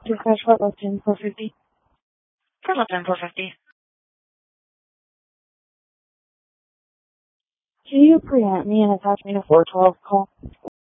Dispatch what left in 450? For left in 450. Can you preempt me and attach me to 412 call?